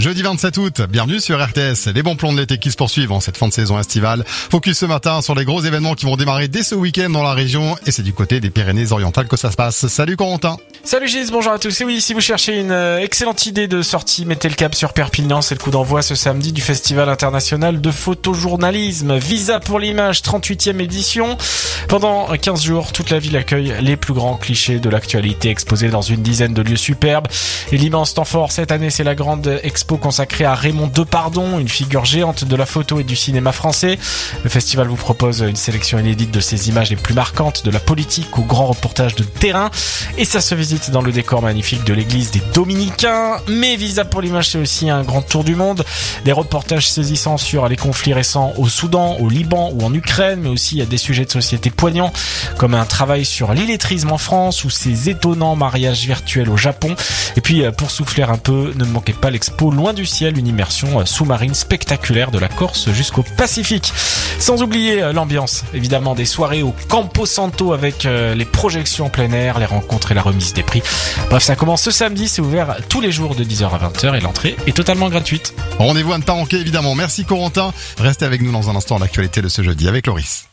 Jeudi 27 août, bienvenue sur RTS. Les bons plans de l'été qui se poursuivent en cette fin de saison estivale. Focus ce matin sur les gros événements qui vont démarrer dès ce week-end dans la région. Et c'est du côté des Pyrénées-Orientales que ça se passe. Salut Corentin. Salut Gilles, bonjour à tous. Et oui, si vous cherchez une excellente idée de sortie, mettez le cap sur Perpignan. C'est le coup d'envoi ce samedi du Festival international de photojournalisme. Visa pour l'image, 38e édition. Pendant 15 jours, toute la ville accueille les plus grands clichés de l'actualité exposés dans une dizaine de lieux superbes. Et l'immense temps fort cette année, c'est la grande expo consacrée à Raymond Depardon, une figure géante de la photo et du cinéma français. Le festival vous propose une sélection inédite de ses images les plus marquantes, de la politique au grand reportage de terrain. Et ça se visite dans le décor magnifique de l'église des Dominicains. Mais Visa pour l'image, c'est aussi un grand tour du monde. Des reportages saisissants sur les conflits récents au Soudan, au Liban ou en Ukraine, mais aussi à des sujets de société poignants, comme un travail sur l'illettrisme en France ou ces étonnants mariages virtuels au Japon. Et puis, pour souffler un peu, ne manquez pas l'expo Loin du ciel, une immersion sous-marine spectaculaire de la Corse jusqu'au Pacifique. Sans oublier l'ambiance, évidemment, des soirées au Campo Santo avec les projections en plein air, les rencontres et la remise des prix. Bref, ça commence ce samedi, c'est ouvert tous les jours de 10h à 20h et l'entrée est totalement gratuite. Rendez-vous à ne pas manquer évidemment. Merci Corentin. Restez avec nous dans un instant l'actualité de ce jeudi avec Loris.